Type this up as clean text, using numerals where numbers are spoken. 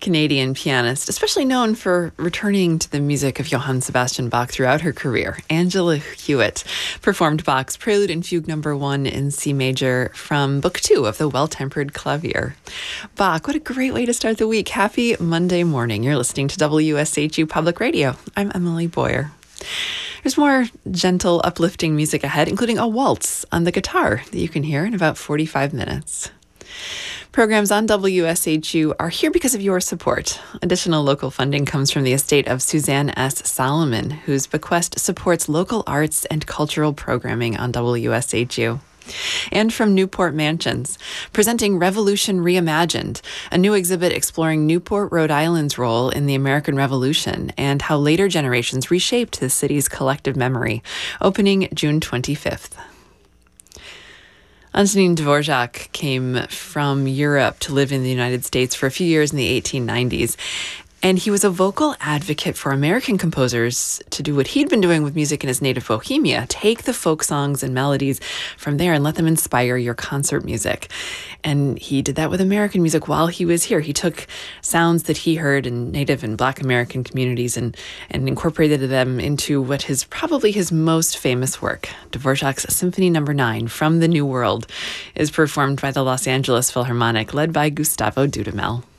Canadian pianist, especially known for returning to the music of Johann Sebastian Bach throughout her career. Angela Hewitt performed Bach's Prelude and Fugue No. 1 in C major from Book 2 of the Well-Tempered Clavier. Bach, what a great way to start the week. Happy Monday morning. You're listening to WSHU Public Radio. I'm Emily Boyer. There's more gentle, uplifting music ahead, including a waltz on the guitar that you can hear in about 45 minutes. Programs on WSHU are here because of your support. Additional local funding comes from the estate of Suzanne S. Solomon, whose bequest supports local arts and cultural programming on WSHU. And from Newport Mansions, presenting Revolution Reimagined, a new exhibit exploring Newport, Rhode Island's role in the American Revolution and how later generations reshaped the city's collective memory, opening June 25th. Antonin Dvorak came from Europe to live in the United States for a few years in the 1890s. And he was a vocal advocate for American composers to do what he'd been doing with music in his native Bohemia, take the folk songs and melodies from there and let them inspire your concert music. And he did that with American music while he was here. He took sounds that he heard in Native and Black American communities and incorporated them into what is probably his most famous work. Dvorak's Symphony No. 9 from the New World is performed by the Los Angeles Philharmonic, led by Gustavo Dudamel.